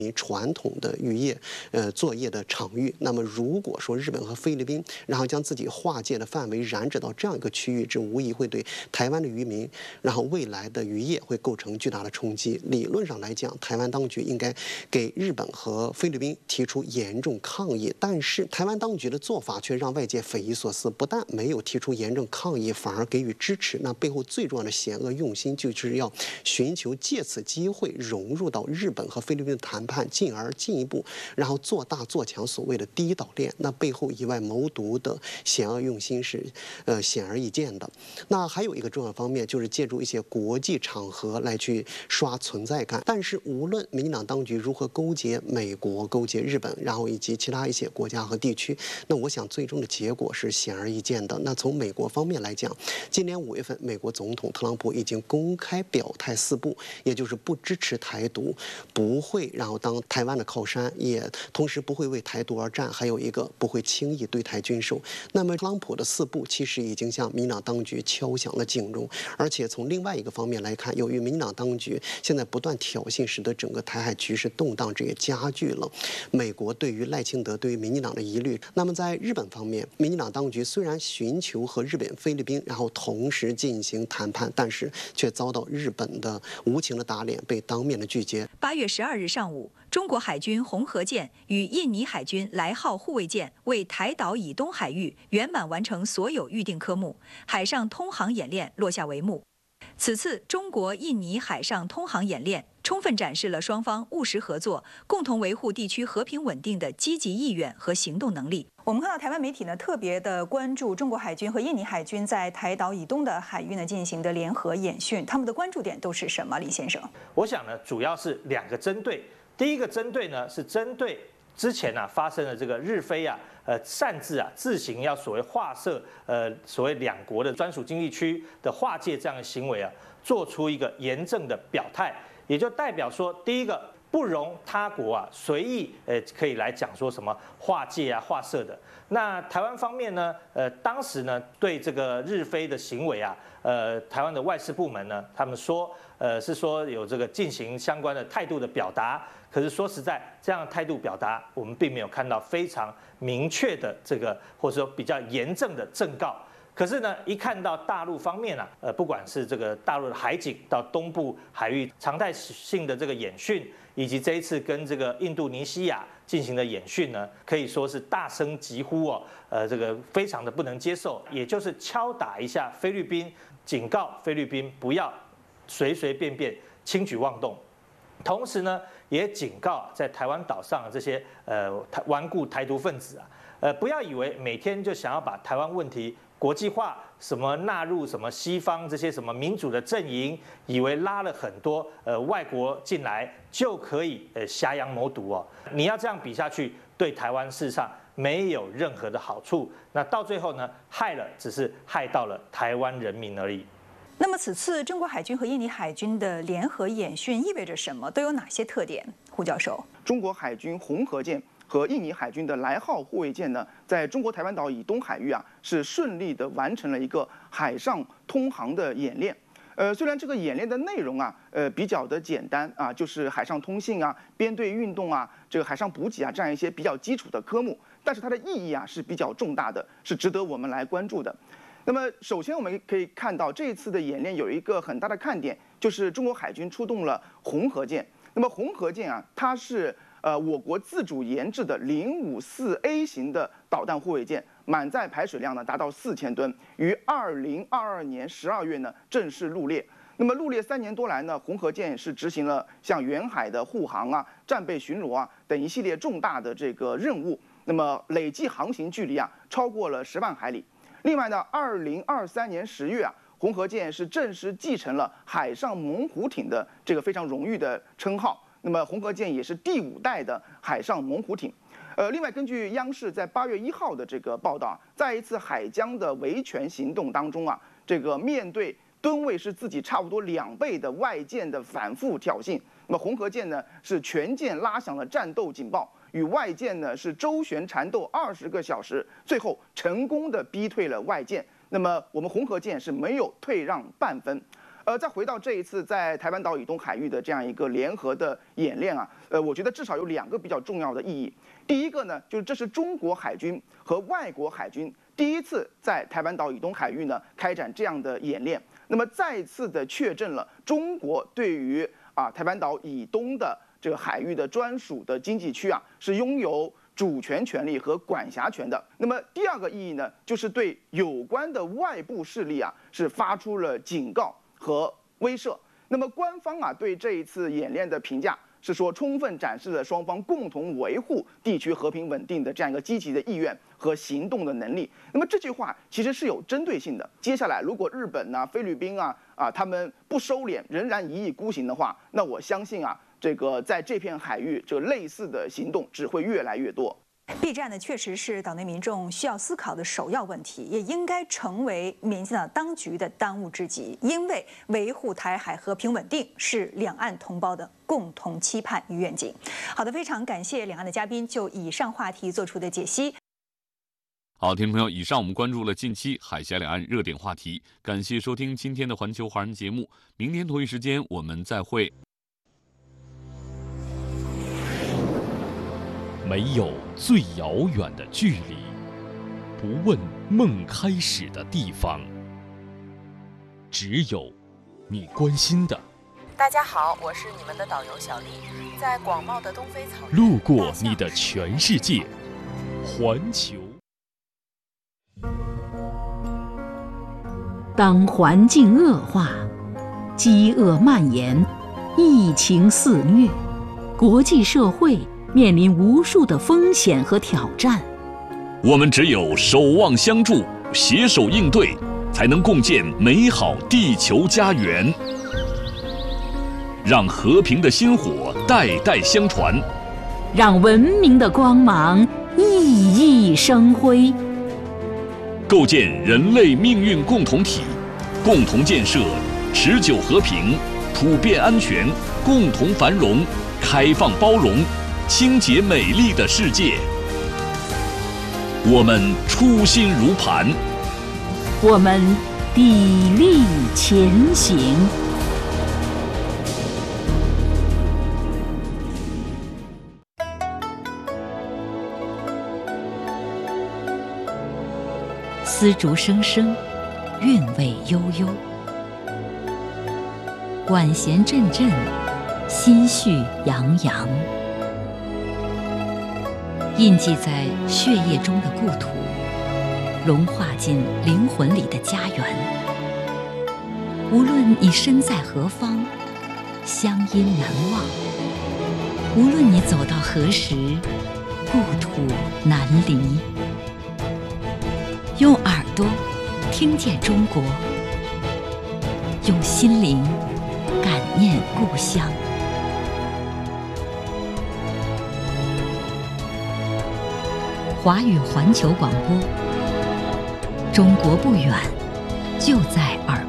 传统的渔业作业的场域。那么如果说日本和菲律宾然后将自己划界的范围染指到这样一个区域，这无疑会对台湾的渔民然后未来的渔业会构成巨大的冲击。理论上来讲，台湾当局应该给日本和菲律宾提出严重抗议，但是台湾当局的做法却让外界匪夷所思，不但没有提出严重抗议，反而给予支持。那背后最重要的险恶用心就是要寻求借此机会融入到日本和菲律宾的谈判，进而进一步然后做大做强所谓的第一岛链。那背后以外谋独的险恶用心是显而易见的。那还有一个重要方面就是借助一些国际场合来去刷存在感。但是无论民进党当局如何勾结美国、勾结日本，然后以及其他一些国家和地区，那我想最终的结果是显而易见的。那从美国方面来讲，今年5月份，美国总统特朗普已经公开表态4不，也就是不支持台独，不会然后当台湾的靠山，也同时不会为台独而战，还有一个不会轻易对台军售。那么特朗普的4不其实已经向民进党当局敲响了警钟，而且从另外一个方面来看，由于民进党当局现在不断挑衅，使得整个台海局势动荡，这也加剧了美国对于赖清德、对于民进党的疑虑。那么在日本方面，民进党当局虽然寻求和日本、菲律宾然后同时进行谈判，但是却遭到日本的无情的打脸，被当面的拒绝。 8月12日上午，中国海军红河舰与印尼海军来号护卫舰为台岛以东海域圆满完成所有预定科目，海上通航演练落下帷幕。此次中国印尼海上通航演练充分展示了双方务实合作、共同维护地区和平稳定的积极意愿和行动能力。我们看到台湾媒体呢特别的关注中国海军和印尼海军在台岛以东的海域呢进行的联合演训，他们的关注点都是什么？李先生， 我想呢，主要是2个针对。第一个针对呢是针对之前发生了这个日菲擅自自行要所谓划设所谓2国的专属经济区的划界这样的行为做出一个严正的表态，也就代表说，第一个不容他国随意可以来讲说什么划界划设的。那台湾方面呢，当时呢对这个日菲的行为台湾的外事部门呢，他们说是说有这个进行相关的态度的表达。可是说实在，这样的态度表达，我们并没有看到非常明确的这个，或者说比较严正的正告。可是呢，一看到大陆方面不管是这个大陆的海警到东部海域常态性的这个演训，以及这一次跟这个印度尼西亚进行的演训呢，可以说是大声疾呼这个非常的不能接受，也就是敲打一下菲律宾，警告菲律宾不要随随便便轻举妄动。同时呢，也警告在台湾岛上的这些顽固台独分子不要以为每天就想要把台湾问题国际化，什么纳入什么西方这些什么民主的阵营，以为拉了很多外国进来就可以挟洋谋独你要这样比下去，对台湾事实上没有任何的好处。那到最后呢，只是害到了台湾人民而已。 那么此次中国海军和印尼海军的联合演训意味着什么？都有哪些特点？胡教授， 中国海军红河舰和印尼海军的来号护卫舰呢，在中国台湾岛以东海域是顺利的完成了一个海上通航的演练。虽然这个演练的内容比较的简单就是海上通信编队运动这个海上补给这样一些比较基础的科目，但是它的意义是比较重大的，是值得我们来关注的。那么，首先我们可以看到，这一次的演练有一个很大的看点，就是中国海军出动了红河舰。那么红河舰它是我国自主研制的054A 型的导弹护卫舰，满载排水量呢达到4000吨，于2022年12月呢正式入列。那么入列3年多来呢，红河舰是执行了像远海的护航战备巡逻等一系列重大的这个任务。那么累计航行距离超过了10万海里。另外呢，2023年10月红河舰是正式继承了海上猛虎艇的这个非常荣誉的称号。那么红河舰也是第5代的海上猛虎艇。另外，根据央视在8月1号的这个报道，在一次海疆的维权行动当中这个面对吨位是自己差不多2倍的外舰的反复挑衅，那么红河舰呢是全舰拉响了战斗警报，与外舰呢是周旋缠斗20个小时，最后成功的逼退了外舰。那么我们红河舰是没有退让半分。 再回到这一次在台湾岛以东海域的这样一个联合的演练啊，我觉得至少有2个比较重要的意义。第一个呢，就是这是中国海军和外国海军第一次在台湾岛以东海域呢开展这样的演练，那么再次的确证了中国对于台湾岛以东的这个海域的专属的经济区啊是拥有主权权利和管辖权的。那么第2个意义呢，就是对有关的外部势力啊是发出了警告和威慑。那么官方啊对这一次演练的评价是说，充分展示了双方共同维护地区和平稳定的这样一个积极的意愿和行动的能力。那么这句话其实是有针对性的。接下来，如果日本啊、菲律宾他们不收敛，仍然一意孤行的话，那我相信这个在这片海域，这个类似的行动只会越来越多。 避战呢，确实是岛内民众需要思考的首要问题，也应该成为民进党当局的当务之急。因为维护台海和平稳定是两岸同胞的共同期盼与愿景。好的，非常感谢两岸的嘉宾就以上话题做出的解析。 好，听众朋友，以上我们关注了近期海峡两岸热点话题，感谢收听今天的环球华人节目，明天同一时间我们再会。 没有最遥远的距离，不问梦开始的地方，只有你关心的。 大家好，我是你们的导游小丽，在广袤的东非草原， 路过你的全世界，环球。 当环境恶化，饥饿蔓延，疫情肆虐，国际社会面临无数的风险和挑战， 我们只有守望相助，携手应对，才能共建美好地球家园。让和平的薪火代代相传， 让文明的光芒熠熠生辉， 构建人类命运共同体，共同建设持久和平、普遍安全、共同繁荣、开放包容、清洁美丽的世界。我们初心如磐， 我们砥砺前行。丝竹声声，韵味悠悠，管弦阵阵，心绪洋洋。印记在血液中的故土，融化进灵魂里的家园。无论你身在何方，乡音难忘；无论你走到何时，故土难离。用耳朵听见中国，用心灵感念故乡。华语环球广播，中国不远，就在耳